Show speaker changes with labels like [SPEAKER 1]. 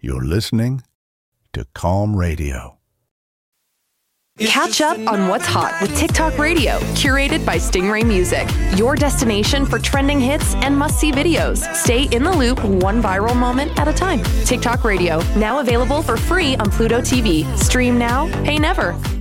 [SPEAKER 1] You're listening to Calm Radio.
[SPEAKER 2] Catch up on what's hot with TikTok Radio, curated by Stingray Music. Your destination for trending hits and must-see videos. Stay in the loop, one viral moment at a time. TikTok Radio, now available for free on Pluto TV. Stream now, pay never.